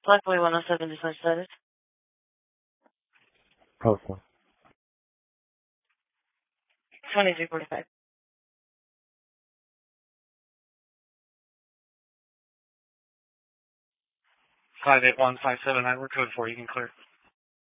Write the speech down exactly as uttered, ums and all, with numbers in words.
Blackboy one oh seven, dispatch status. Postal. twenty-three forty-five. five eight one five seven nine, we're code four, you can clear.